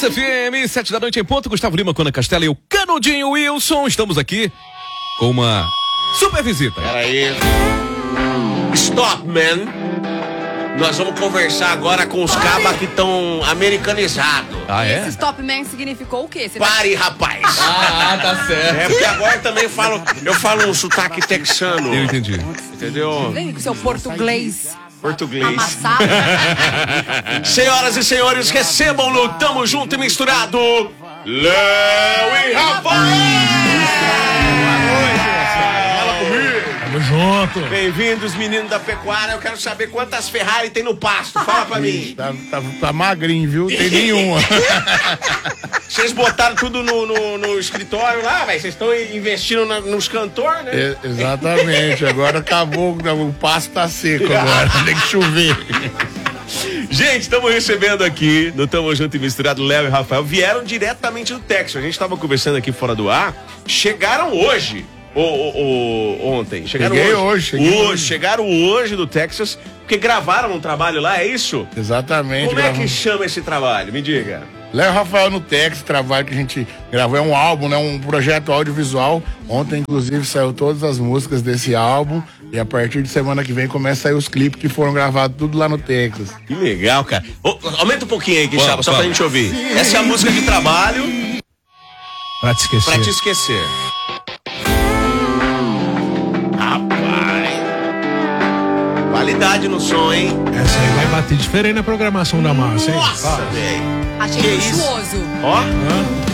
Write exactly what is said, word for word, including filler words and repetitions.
F M, sete da noite em ponto. Gustavo Lima, Cona Castela e o Canudinho Wilson. Estamos aqui com uma super visita. Pera aí. Stop, man. Nós vamos conversar agora com os cabas que estão americanizados. Ah, é? Esse stop man significou o quê? Você Pare, rapaz. Ah, tá certo. É porque agora também falo, eu falo um sotaque texano. Eu entendi. Entendeu? vem com seu português Português. amassado. Senhoras e senhores, recebam no Tamo Junto e Misturado, Léo e Rafael! Tamo junto. Bem-vindos, meninos da pecuária. Eu quero saber quantas Ferrari tem no pasto. Fala pra mim. Tá, tá, tá magrinho, viu? Tem nenhuma. Vocês botaram tudo no, no, no escritório lá, velho? Vocês estão investindo na, nos cantores, né? É, exatamente. Agora acabou, o pasto tá seco agora. Tem que chover. Gente, estamos recebendo aqui no Tamo Junto e Misturado, Léo e Rafael. Vieram diretamente do Texas. A gente estava conversando aqui fora do ar. Chegaram hoje. O, o, o, ontem. Chegaram Cheguei hoje. hoje, cheguei hoje. hoje. Chegaram hoje do Texas, porque gravaram um trabalho lá, é isso? Exatamente. Como é que gravamos. chama esse trabalho? Me diga. Léo e Rafael no Texas, trabalho que a gente gravou, é um álbum, né? Um projeto audiovisual. Ontem, inclusive, saiu todas as músicas desse álbum. E a partir de semana que vem começa a sair os clipes que foram gravados tudo lá no Texas. Que legal, cara. Ô, aumenta um pouquinho aí, Quixaba, só pra vamos. gente ouvir. Essa é a música de trabalho Pra te esquecer. pra te esquecer. Rapaz. Qualidade no som, hein? Essa aí vai bater diferente na programação da massa, hein? Nossa, velho. Achei Que isso? luxuoso. Ó.